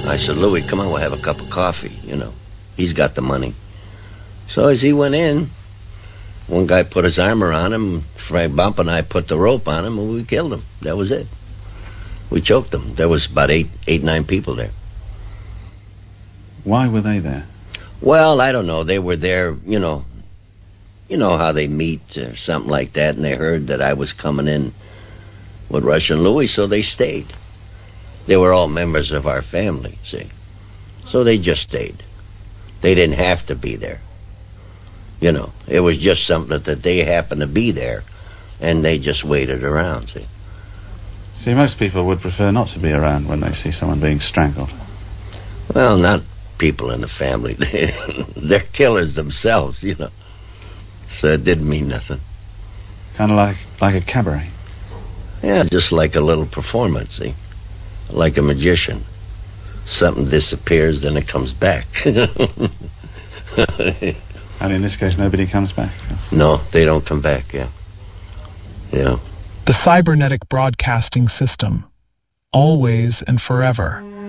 I said, Louis, come on, we'll have a cup of coffee, He's got the money. So as he went in, one guy put his arm around him, Frank Bump and I put the rope on him, and we killed him. That was it. We choked him. There was about 9 people there. Why were they there? Well, I don't know. They were there, you know how they meet or something like that, and they heard that I was coming in with Russian Louis, so they stayed. They were all members of our family, see. So they just stayed. They didn't have to be there. It was just something that they happened to be there, and they just waited around, see. See, most people would prefer not to be around when they see someone being strangled. Well, not people in the family. They're killers themselves, So it didn't mean nothing. Kind of like a cabaret. Yeah, just like a little performance, see? Like a magician. Something disappears, then it comes back. And in this case, nobody comes back? No, they don't come back, yeah. The cybernetic broadcasting system. Always and forever.